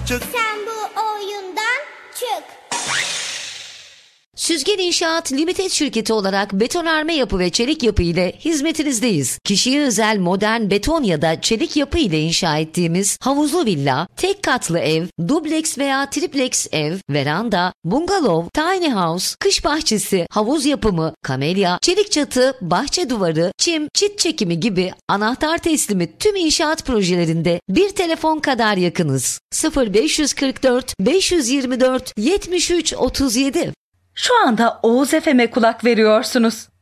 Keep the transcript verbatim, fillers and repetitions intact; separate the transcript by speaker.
Speaker 1: çık.
Speaker 2: Sen bu oyundan çık.
Speaker 3: Süzgen İnşaat Limited şirketi olarak betonarme yapı ve çelik yapı ile hizmetinizdeyiz. Kişiye özel modern beton ya da çelik yapı ile inşa ettiğimiz havuzlu villa, tek katlı ev, dubleks veya triplex ev, veranda, bungalov, tiny house, kış bahçesi, havuz yapımı, kamelya, çelik çatı, bahçe duvarı, çim, çit çekimi gibi anahtar teslimi tüm inşaat projelerinde bir telefon kadar yakınız. sıfır beş kırk dört beş yirmi dört yetmiş üç otuz yedi.
Speaker 4: Şu anda Oğuz F M'e kulak veriyorsunuz.